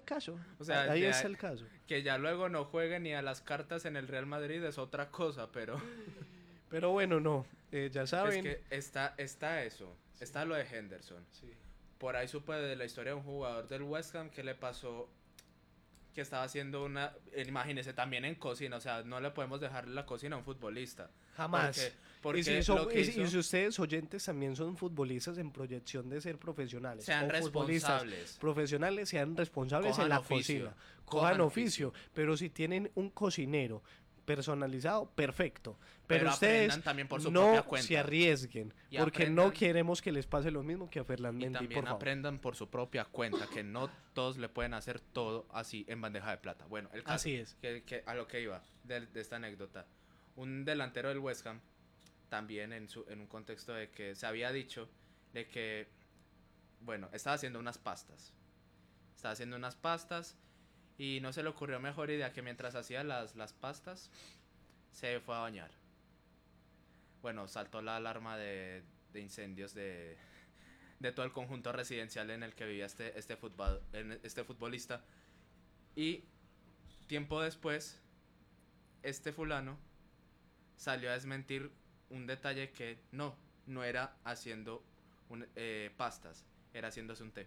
el caso. O sea, Ahí está el caso. que ya luego no juegue ni a las cartas en el Real Madrid es otra cosa, pero Pero bueno, no. Ya es saben. que está eso, Sí. está lo de Henderson. Sí. Por ahí supe de la historia de un jugador del West Ham que le pasó que estaba haciendo una, imagínese, también en cocina, o sea, no le podemos dejar la cocina a un futbolista. Jamás. Porque Son, lo que hizo, y si ustedes oyentes también son futbolistas en proyección de ser profesionales sean o futbolistas responsables. profesionales, sean responsables Cojan en la oficio. cocina, cojan oficio, pero si tienen un cocinero personalizado, perfecto. Pero ustedes aprendan también por su no propia cuenta. se arriesguen, Y porque aprendan, no queremos que les pase lo mismo que a Ferland y Mendy, también por favor. aprendan por su propia cuenta, que no todos le pueden hacer todo así en bandeja de plata. Bueno, el caso, Así es. que a lo que iba de esta anécdota. Un delantero del West Ham, también en un contexto de que se había dicho de que, bueno, estaba haciendo unas pastas. Y no se le ocurrió mejor idea que mientras hacía las pastas, se fue a bañar. Bueno, saltó la alarma de incendios de todo el conjunto residencial en el que vivía este futbolista. Y tiempo después, este fulano salió a desmentir un detalle que no era haciendo pastas, era haciéndose un té.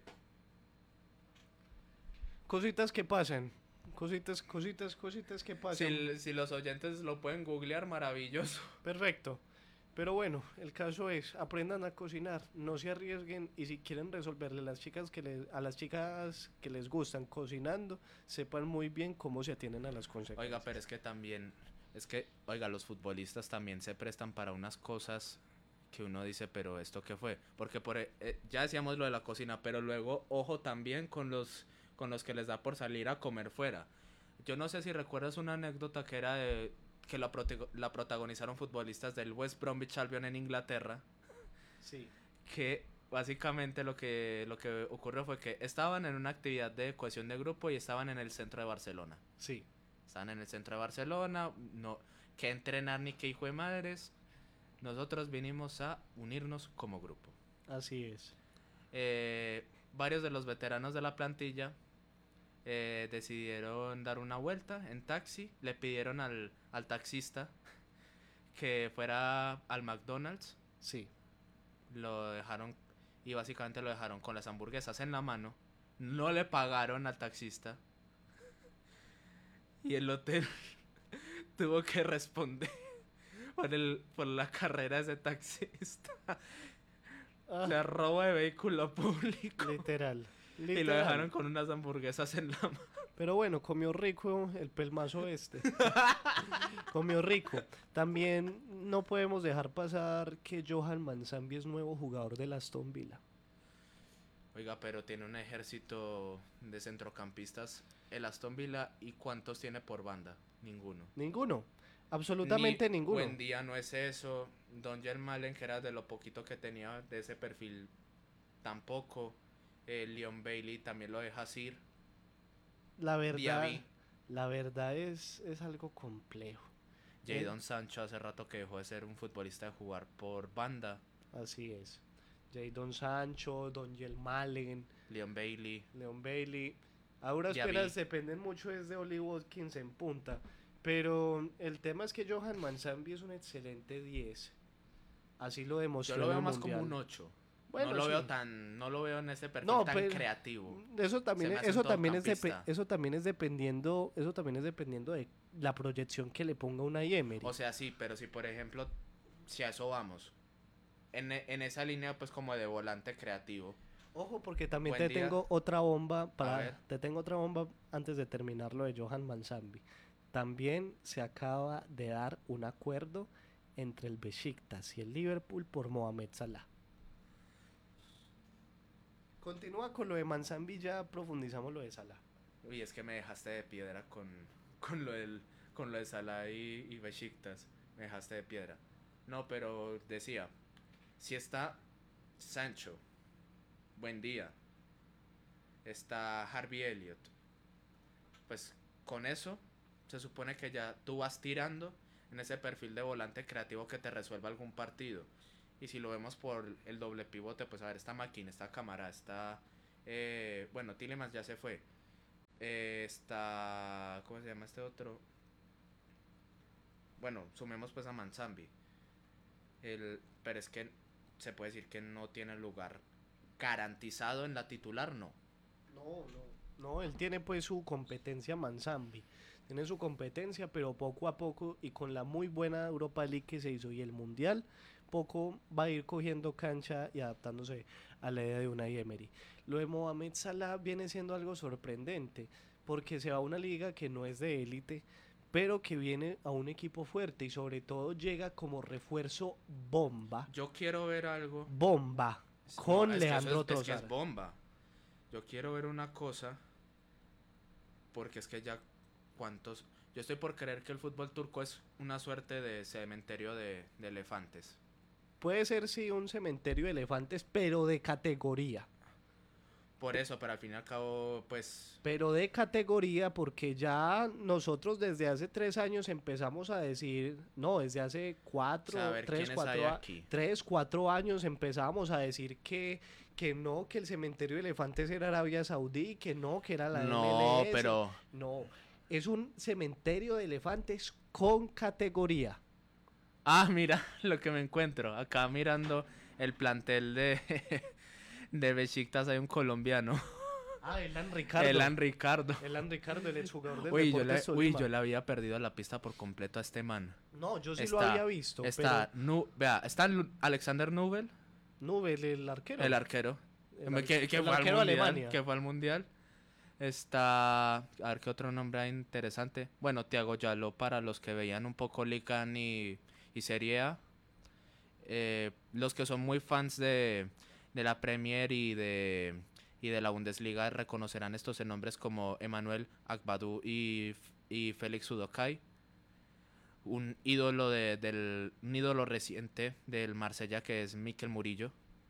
Cositas que pasan. Cositas que pasan. Si los oyentes lo pueden googlear, maravilloso. Perfecto. Pero bueno, el caso es, aprendan a cocinar, no se arriesguen y si quieren resolverle a las chicas que les gustan cocinando, sepan muy bien cómo se atienen a las consecuencias. Oiga, pero es que también, oiga, los futbolistas también se prestan para unas cosas que uno dice, pero ¿esto qué fue? Porque ya decíamos lo de la cocina, pero luego, ojo también con los que les da por salir a comer fuera. Yo no sé si recuerdas una anécdota que era de que la protagonizaron futbolistas del West Bromwich Albion en Inglaterra. Sí. Que básicamente lo que ocurrió fue que estaban en una actividad de cohesión de grupo y estaban en el centro de Barcelona. Sí. Estaban en el centro de Barcelona, no que entrenar ni que hijo de madres. Nosotros vinimos a unirnos como grupo. Así es. Varios de los veteranos de la plantilla decidieron dar una vuelta en taxi. Le pidieron al taxista que fuera al McDonald's. Sí. Lo dejaron y básicamente lo dejaron con las hamburguesas en la mano. No le pagaron al taxista. Y el hotel tuvo que responder por la carrera de ese taxista. Le robo de vehículo público. Literal. Y lo dejaron con unas hamburguesas en la mano. Pero bueno, comió rico el pelmazo este. Comió rico. También no podemos dejar pasar que Johan Manzambi es nuevo jugador del Aston Villa. Oiga, pero tiene un ejército de centrocampistas el Aston Villa. ¿Y cuántos tiene por banda? Ninguno. Ninguno. Absolutamente ninguno. Buen día no es eso. Don Malen, que era de lo poquito que tenía de ese perfil, tampoco. Leon Bailey también lo deja así. La verdad es algo complejo. Jadon Sancho hace rato que dejó de ser un futbolista de jugar por banda. Así es. Jadon Sancho, Don Malen, Leon Bailey. Ahora esperas dependen mucho es de Oli Watkins en punta. Pero el tema es que Johan Manzambi es un excelente 10. Así lo demostró. Yo lo veo más mundial. Como un 8. Bueno, no lo sí. veo en ese perfil tan creativo. Eso también es dependiendo de la proyección que le ponga una Emery. O sea, sí, pero si por ejemplo, si a eso vamos, en esa línea pues como de volante creativo. Ojo, porque también Buen día. tengo otra bomba antes de terminar lo de Johan Manzambi. También se acaba de dar un acuerdo entre el Besiktas y el Liverpool por Mohamed Salah. Continúa con lo de Manzambi, ya profundizamos lo de Salah. Uy, es que me dejaste de piedra con lo de Salah y Besiktas. Me dejaste de piedra. No, pero decía, si está Sancho, buen día, está Harvey Elliott, pues con eso se supone que ya tú vas tirando en ese perfil de volante creativo que te resuelva algún partido. Y si lo vemos por el doble pivote, pues a ver, está McKennie, está Camara, está... bueno, Tielemans ya se fue. Está, ¿cómo se llama este otro? Bueno, sumemos pues a Manzambi. Pero es que se puede decir que no tiene lugar garantizado en la titular, no. No, no. No, él tiene pues su competencia Manzambi. Tiene su competencia, pero poco a poco y con la muy buena Europa League que se hizo y el Mundial, poco va a ir cogiendo cancha y adaptándose a la idea de Unai Emery. Lo de Mohamed Salah viene siendo algo sorprendente, porque se va a una liga que no es de élite, pero que viene a un equipo fuerte y sobre todo llega como refuerzo bomba, Yo quiero ver algo. bomba, No, con es que eso Leandro es que es Trossard. bomba. Yo quiero ver una cosa, porque es que ya cuántos... Yo estoy por creer que el fútbol turco es una suerte de cementerio de elefantes. Puede ser sí un cementerio de elefantes, pero de categoría. Por eso, pero al fin y al cabo, pues... Pero de categoría porque ya nosotros desde hace 3 años empezamos a decir, no, desde hace Saber quiénes hay aquí. 4 años empezábamos a decir que no, que el cementerio de elefantes era Arabia Saudí, que no, que era la No, MLS. pero... No, es un cementerio de elefantes con categoría. Ah, mira lo que me encuentro. Acá mirando el plantel de, de Besiktas hay un colombiano. Ah, Elan Ricardo. Elan Ricardo. Elan Ricardo, el exjugador del Uy, Deportes Tolima. yo le había perdido la pista por completo a este man. No, yo sí lo había visto, Está, vea, está Alexander Nubel, Nubel, el arquero. el arquero, El, que el fue al arquero mundial, Alemania. que fue al mundial. Está, a ver qué otro nombre hay interesante. Bueno, Thiago Yalo para los que veían un poco Lican y Serie A. Los que son muy fans de la Premier y de la Bundesliga reconocerán estos nombres como Emmanuel Agbadou y Félix Udokai. Un ídolo un ídolo reciente del Marsella que es Mikel Murillo.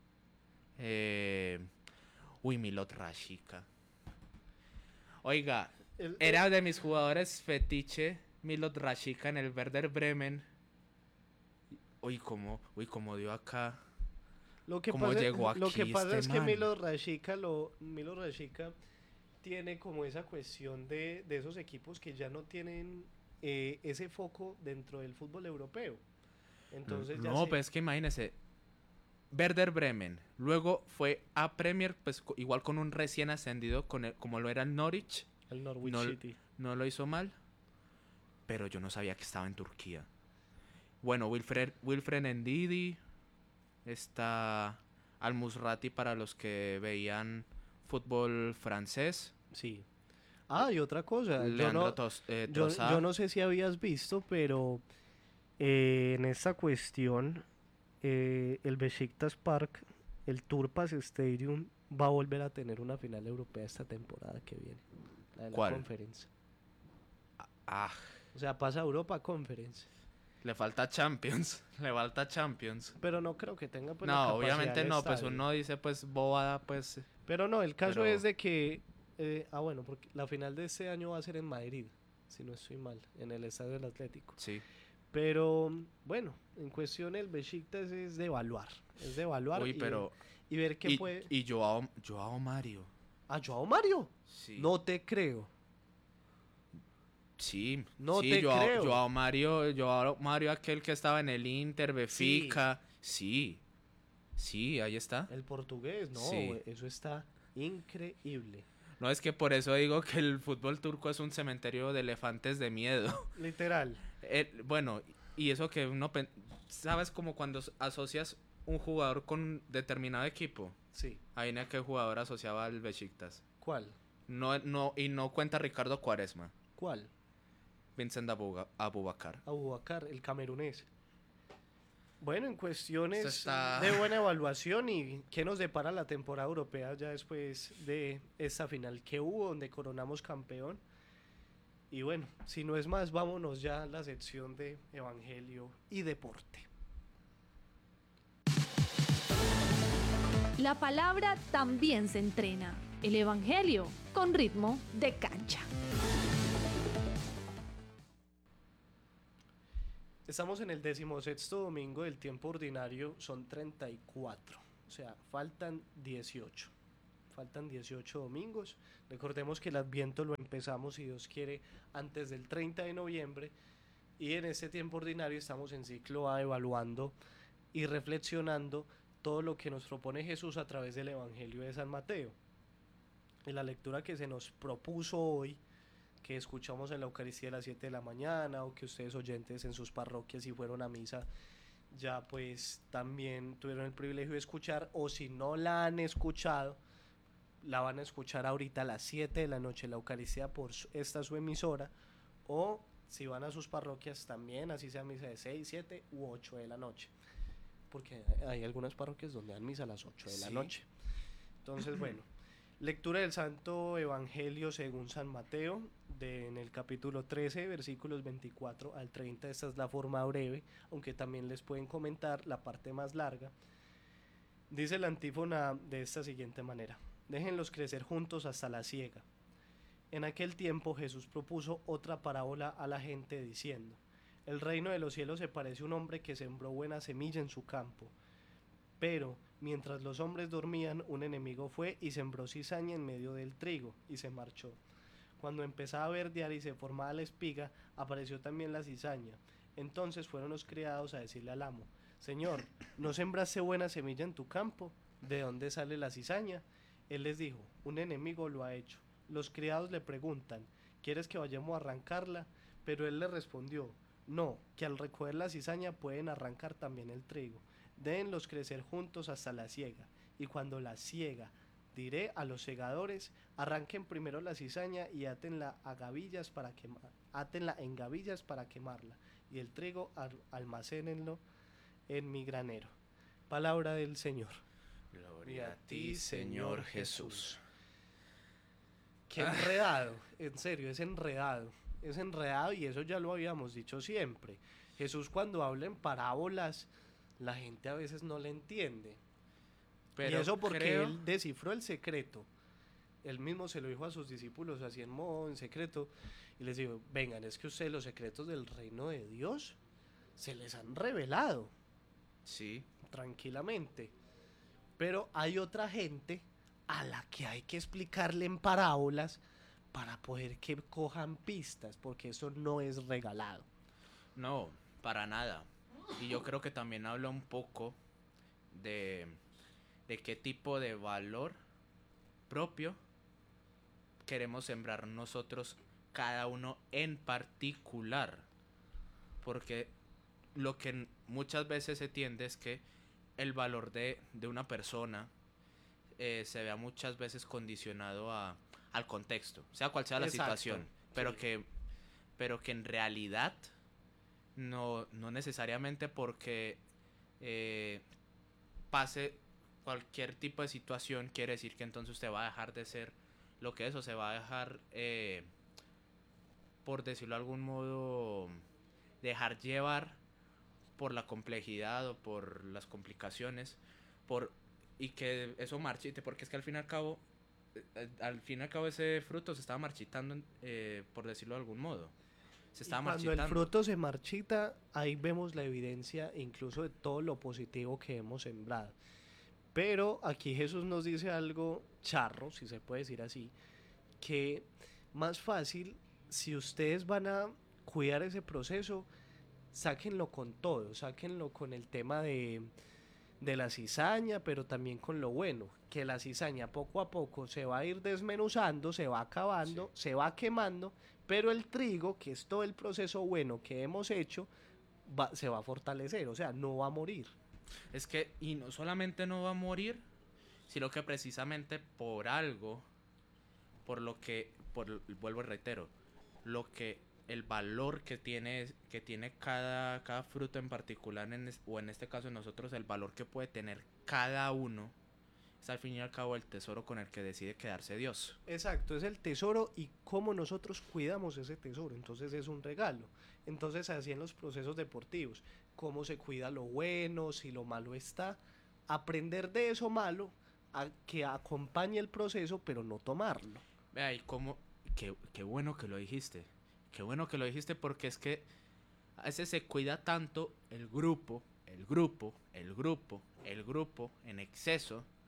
Milot Rashica. Oiga, era de mis jugadores fetiche Milot Rashica en el Werder Bremen. Uy, cómo dio acá. ¿Cómo llegó aquí lo que pasa este es que man? Milo Rashica tiene como esa cuestión de esos equipos que ya no tienen ese foco dentro del fútbol europeo. Entonces ya No, pues es que imagínese. Werder Bremen. Luego fue a Premier, pues igual con un recién ascendido, como lo era el Norwich. el Norwich No, City. no lo hizo mal. Pero yo no sabía que estaba en Turquía. Bueno, Wilfred Ndidi. Está Al Musrati para los que veían fútbol francés. Sí. Ah, y otra cosa, Leandro Trossard. yo no sé si habías visto, pero en esta cuestión, el Besiktas Park, el Turpas Stadium, va a volver a tener una final europea esta temporada que viene, la de la ¿Cuál? Conference. Ah, O sea, pasa a Europa Conference. le falta Champions. Le falta Champions. Pero no creo que tenga pues, la No, capacidad obviamente del no, pues estadio. uno dice pues bobada, pues... Pero no, el caso Pero- es de que, bueno, porque la final de este año va a ser en Madrid, si no estoy mal, en el Estadio del Atlético. Sí. Pero bueno, en cuestión el Besiktas es de evaluar. Es de evaluar Uy, pero... y ver qué puede. Y Joao Mario. ¿A Joao Mario? Sí. No te creo. Sí, No sí, te creo. Joao Mario, aquel que estaba en el Inter, Benfica. Sí. Sí, ahí está. El portugués, no, Sí. eso está increíble. No, es que por eso digo que el fútbol turco es un cementerio de elefantes de miedo. Literal. Bueno, y eso que uno... ¿Sabes como cuando asocias un jugador con un determinado equipo? Sí. Ahí en aquel jugador asociaba al Besiktas. ¿Cuál? Y no cuenta Ricardo Cuaresma. ¿Cuál? Vincent Abubakar. Abubakar, el camerunés. Bueno, en cuestiones Esto está- de buena evaluación y qué nos depara la temporada europea ya después de esta final que hubo donde coronamos campeón. Y bueno, si no es más, vámonos ya a la sección de Evangelio y Deporte. La palabra también se entrena. El Evangelio con ritmo de cancha. Estamos en el 16º domingo del tiempo ordinario, son 34, o sea, faltan 18. faltan 18 domingos. Recordemos que el Adviento lo empezamos, si Dios quiere, antes del 30 de noviembre. Y en este tiempo ordinario estamos en ciclo A, evaluando y reflexionando todo lo que nos propone Jesús a través del Evangelio de San Mateo. En la lectura que se nos propuso hoy, que escuchamos en la Eucaristía a las 7 de la mañana, o que ustedes oyentes en sus parroquias si fueron a misa ya pues también tuvieron el privilegio de escuchar, o si no la han escuchado, la van a escuchar ahorita a las 7 de la noche la Eucaristía por esta su emisora, o si van a sus parroquias también, así sea misa de 6, 7 u 8 de la noche, porque hay algunas parroquias donde dan misa a las 8 de la noche. Entonces, bueno, lectura del Santo Evangelio según San Mateo, en el capítulo 13, versículos 24 al 30. Esta es la forma breve, aunque también les pueden comentar la parte más larga. Dice la antífona de esta siguiente manera: déjenlos crecer juntos hasta la siega. En aquel tiempo Jesús propuso otra parábola a la gente diciendo: el reino de los cielos se parece a un hombre que sembró buena semilla en su campo. Pero mientras los hombres dormían, un enemigo fue y sembró cizaña en medio del trigo y se marchó. Cuando empezaba a verdear y se formaba la espiga, apareció también la cizaña. Entonces fueron los criados a decirle al amo: Señor, ¿no sembraste buena semilla en tu campo? ¿De dónde sale la cizaña? Él les dijo: un enemigo lo ha hecho. Los criados le preguntan: ¿quieres que vayamos a arrancarla? Pero él les respondió: no, que al recoger la cizaña pueden arrancar también el trigo. Déjenlos crecer juntos hasta la siega, y cuando la siega, diré a los segadores: arranquen primero la cizaña y átenla en gavillas para quemarla, y el trigo almacénenlo en mi granero. Palabra del Señor. Gloria a ti, Señor Jesús. Qué enredado, en serio, es enredado y eso ya lo habíamos dicho siempre. Jesús, cuando habla en parábolas, la gente a veces no le entiende. Pero y eso porque él descifró el secreto. Él mismo se lo dijo a sus discípulos así en modo, en secreto, y les dijo: vengan, es que ustedes los secretos del reino de Dios se les han revelado. Sí. Tranquilamente. Pero hay otra gente a la que hay que explicarle en parábolas para poder que cojan pistas, porque eso no es regalado. No, para nada. Y yo creo que también habla un poco de qué tipo de valor propio queremos sembrar nosotros, cada uno en particular. Porque lo que muchas veces se tiende es que el valor de una persona se vea muchas veces condicionado al contexto, sea cual sea la situación, pero sí. pero que en realidad no necesariamente porque pase cualquier tipo de situación quiere decir que entonces usted va a dejar de ser lo que es, o se va a dejar, por decirlo de algún modo, dejar llevar por la complejidad o por las complicaciones, y que eso marchite, porque es que al fin y al cabo ese fruto se estaba marchitando, por decirlo de algún modo. Se estaba marchitando. Cuando el fruto se marchita, ahí vemos la evidencia incluso de todo lo positivo que hemos sembrado. Pero aquí Jesús nos dice algo charro, si se puede decir así, que más fácil, si ustedes van a cuidar ese proceso, sáquenlo con todo, sáquenlo con el tema de la cizaña, pero también con lo bueno, que la cizaña poco a poco se va a ir desmenuzando, se va acabando, sí, se va quemando, pero el trigo, que es todo el proceso bueno que hemos hecho, se va a fortalecer, o sea, no va a morir. Es que, y no solamente no va a morir, sino que precisamente por algo, vuelvo y reitero, el valor que tiene cada fruto en particular, o en este caso nosotros, el valor que puede tener cada uno, es al fin y al cabo el tesoro con el que decide quedarse Dios. Exacto, es el tesoro y cómo nosotros cuidamos ese tesoro, entonces es un regalo. Entonces así en los procesos deportivos, cómo se cuida lo bueno, si lo malo está, aprender de eso malo, que acompañe el proceso, pero no tomarlo. Vea, y qué bueno que lo dijiste. Qué bueno que lo dijiste, porque es que a veces se cuida tanto el grupo en exceso,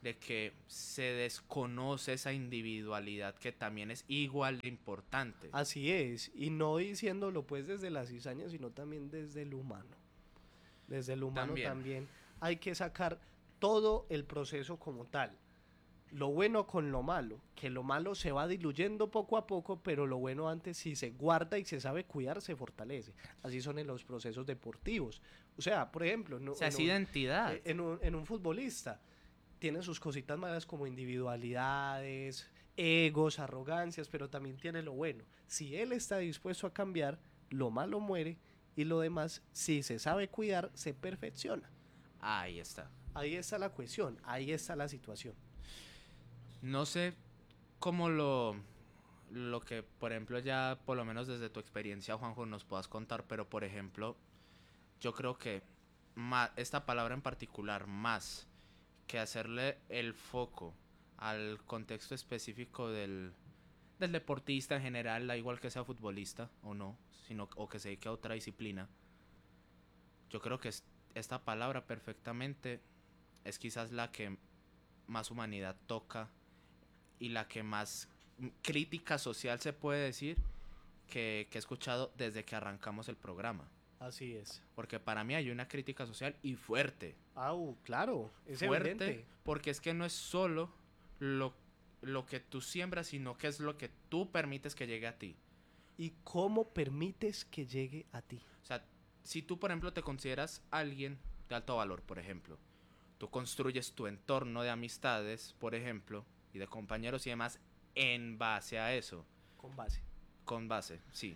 de que se desconoce esa individualidad que también es igual de importante. Así es, y no diciéndolo pues desde la cizaña, sino también desde el humano. Desde el humano también hay que sacar todo el proceso como tal. Lo bueno con lo malo, que lo malo se va diluyendo poco a poco, pero lo bueno antes, si se guarda y se sabe cuidar, se fortalece. Así son en los procesos deportivos. O sea, por ejemplo, O sea, es identidad. En un futbolista tiene sus cositas malas como individualidades, egos, arrogancias, pero también tiene lo bueno. Si él está dispuesto a cambiar, lo malo muere y lo demás, si se sabe cuidar, se perfecciona. Ahí está. Ahí está la cuestión, ahí está la situación. No sé cómo lo que, por ejemplo, ya por lo menos desde tu experiencia, Juanjo, nos puedas contar, pero por ejemplo, yo creo que esta palabra en particular, más que hacerle el foco al contexto específico del deportista en general, da igual que sea futbolista o no, sino o que se dedique a otra disciplina, yo creo que esta palabra perfectamente es quizás la que más humanidad toca y la que más crítica social se puede decir que he escuchado desde que arrancamos el programa. Así es. Porque para mí hay una crítica social y fuerte. Claro, es fuerte, evidente. Porque es que no es solo lo que tú siembras, sino que es lo que tú permites que llegue a ti. ¿Y cómo permites que llegue a ti? O sea, si tú, por ejemplo, te consideras alguien de alto valor, por ejemplo, tú construyes tu entorno de amistades, por ejemplo, y de compañeros y demás en base a eso. Con base. Con base, sí.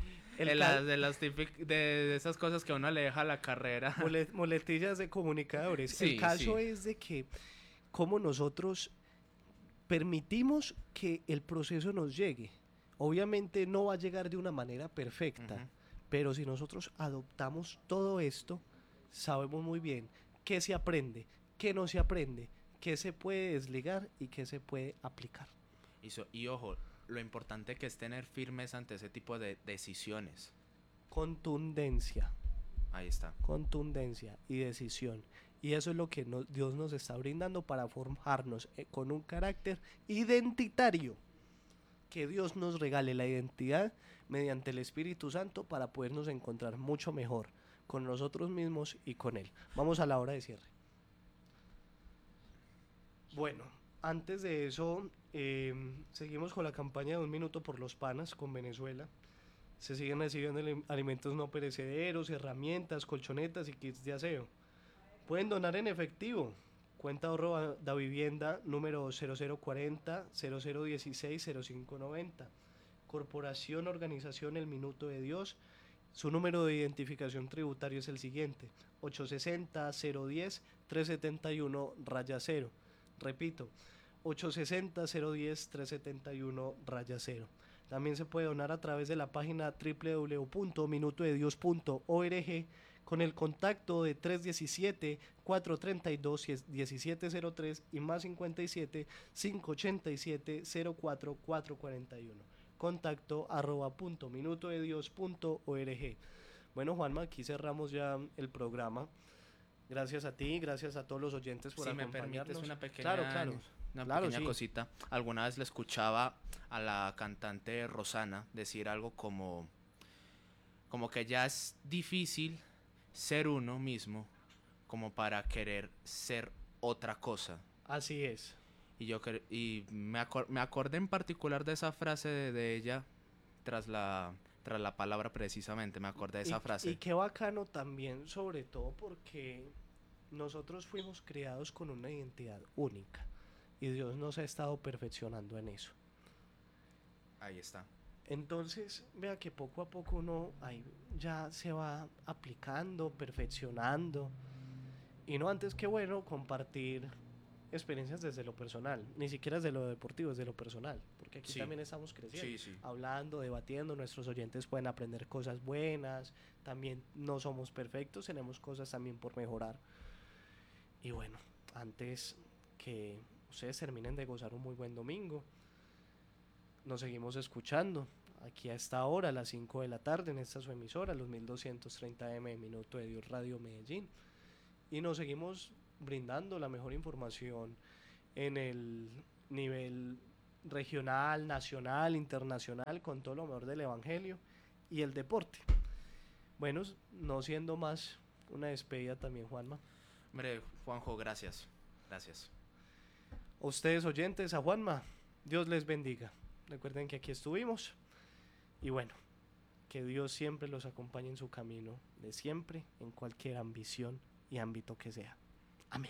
De esas cosas que a uno le deja la carrera. Muletillas de comunicadores. Sí, el caso es de que como nosotros permitimos que el proceso nos llegue. Obviamente no va a llegar de una manera perfecta, pero si nosotros adoptamos todo esto, sabemos muy bien qué se aprende, qué no se aprende, qué se puede desligar y qué se puede aplicar. Y ojo, lo importante que es tener firmes ante ese tipo de decisiones. Contundencia. Ahí está. Contundencia y decisión. Y eso es lo que Dios nos está brindando para formarnos con un carácter identitario. Que Dios nos regale la identidad mediante el Espíritu Santo para podernos encontrar mucho mejor con nosotros mismos y con Él. Vamos a la hora de cierre. Bueno, antes de eso, seguimos con la campaña de 1 minuto por los panas con Venezuela. Se siguen recibiendo alimentos no perecederos, herramientas, colchonetas y kits de aseo. Pueden donar en efectivo. Cuenta ahorro da vivienda número 0040 0016 0590. Corporación Organización El Minuto de Dios. Su número de identificación tributario es el siguiente: 860-010-371-0. Repito, 860-010-371-0. También se puede donar a través de la página www.minutodedios.org con el contacto de 317-432-1703 y más 57-587-04441. Contacto @minutodedios.org. Bueno, Juanma, aquí cerramos ya el programa. Gracias a ti, gracias a todos los oyentes por acompañarnos. Si me permites una pequeña, sí. Cosita. Alguna vez le escuchaba a la cantante Rosana decir algo como que ya es difícil ser uno mismo como para querer ser otra cosa. Así es. Y me acordé en particular de esa frase de ella tras la palabra precisamente, me acordé de esa frase. Y qué bacano también, sobre todo porque nosotros fuimos creados con una identidad única y Dios nos ha estado perfeccionando en eso. Ahí está. Entonces, vea que poco a poco uno ahí ya se va aplicando, perfeccionando. Y no antes que bueno compartir experiencias desde lo personal, ni siquiera desde lo deportivo, desde lo personal, porque aquí también estamos creciendo, hablando, debatiendo, nuestros oyentes pueden aprender cosas buenas, también no somos perfectos, tenemos cosas también por mejorar. Y bueno, antes que ustedes terminen de gozar un muy buen domingo, nos seguimos escuchando aquí a esta hora, a las 5 de la tarde, en esta su emisora, los 1230M de Minuto de Dios Radio Medellín, y nos seguimos brindando la mejor información en el nivel regional, nacional, internacional, con todo lo mejor del Evangelio y el deporte. Bueno, no siendo más, una despedida también, Juanma. Hombre, Juanjo, gracias. Gracias. A ustedes oyentes, a Juanma, Dios les bendiga. Recuerden que aquí estuvimos y bueno, que Dios siempre los acompañe en su camino de siempre, en cualquier ambición y ámbito que sea. Amén.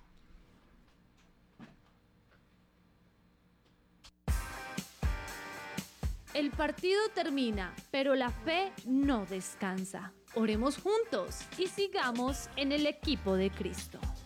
El partido termina, pero la fe no descansa. Oremos juntos y sigamos en el equipo de Cristo.